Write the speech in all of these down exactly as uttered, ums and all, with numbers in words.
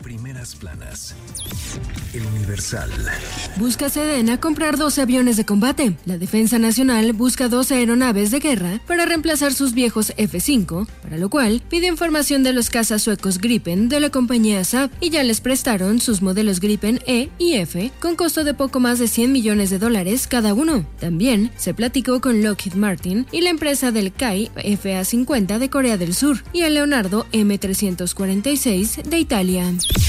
Primeras planas. El Universal. Busca Sedena comprar doce aviones de combate. La Defensa Nacional busca doce aeronaves de guerra para reemplazar sus viejos F cinco, para lo cual pide información de los cazas suecos Gripen de la compañía Saab y ya les prestaron sus modelos Gripen E y F con costo de poco más de cien millones de dólares cada uno. También se platicó con Lockheed Martin y la empresa del K A I F A cincuenta de Corea del Sur y el Leonardo M trescientos cuarenta y seis de Italia.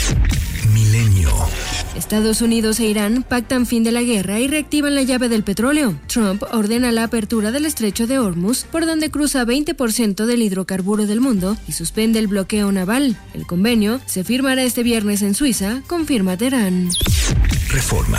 Milenio. Estados Unidos e Irán pactan fin de la guerra y reactivan la llave del petróleo. Trump ordena la apertura del estrecho de Hormuz, por donde cruza veinte por ciento del hidrocarburo del mundo, y suspende el bloqueo naval. El convenio se firmará este viernes en Suiza, confirma Teherán. Reforma.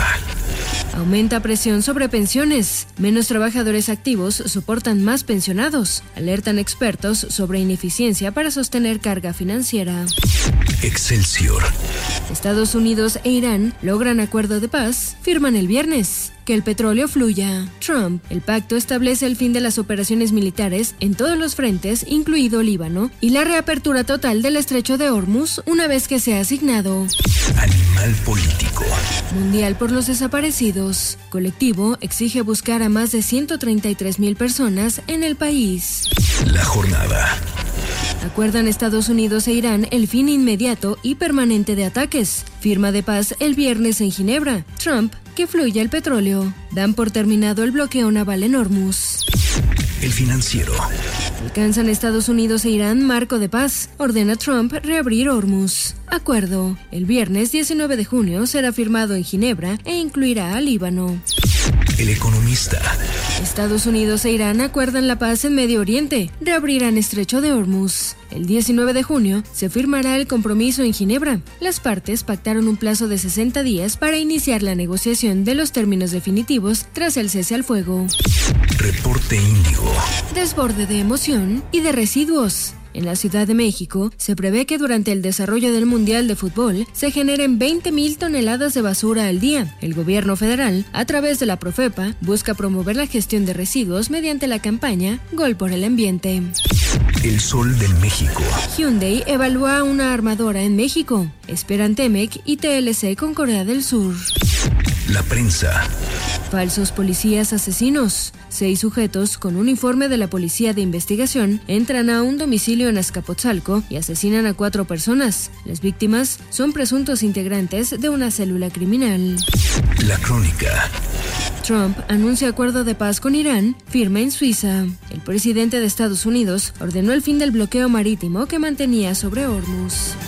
Aumenta presión sobre pensiones. Menos trabajadores activos soportan más pensionados. Alertan expertos sobre ineficiencia para sostener carga financiera. Excelsior. Estados Unidos e Irán logran acuerdo de paz, firman el viernes. Que el petróleo fluya. Trump. El pacto establece el fin de las operaciones militares en todos los frentes, incluido Líbano, y la reapertura total del estrecho de Hormuz una vez que sea asignado. Animal político. Mundial por los desaparecidos. Colectivo exige buscar a más de ciento treinta y tres mil personas en el país. La jornada. Acuerdan Estados Unidos e Irán el fin inmediato y permanente de ataques. Firma de paz el viernes en Ginebra. Trump. Que fluya el petróleo. Dan por terminado el bloqueo naval en Hormuz. El Financiero. Alcanzan Estados Unidos e Irán marco de paz. Ordena Trump reabrir Hormuz. Acuerdo. El viernes diecinueve de junio será firmado en Ginebra e incluirá a Líbano. El Economista. Estados Unidos e Irán acuerdan la paz en Medio Oriente. Reabrirán estrecho de Hormuz. El diecinueve de junio se firmará el compromiso en Ginebra. Las partes pactaron un plazo de sesenta días para iniciar la negociación de los términos definitivos tras el cese al fuego. Reporte Índigo. Desborde de emoción y de residuos. En la Ciudad de México, se prevé que durante el desarrollo del Mundial de Fútbol se generen veinte mil toneladas de basura al día. El gobierno federal, a través de la Profepa, busca promover la gestión de residuos mediante la campaña Gol por el Ambiente. El Sol de México. Hyundai evalúa una armadora en México. Esperan Temec y T L C con Corea del Sur. La Prensa. Falsos policías asesinos. Seis sujetos con uniforme de la Policía de Investigación entran a un domicilio en Azcapotzalco y asesinan a cuatro personas. Las víctimas son presuntos integrantes de una célula criminal. La Crónica. Trump anuncia acuerdo de paz con Irán, firma en Suiza. El presidente de Estados Unidos ordenó el fin del bloqueo marítimo que mantenía sobre Hormuz.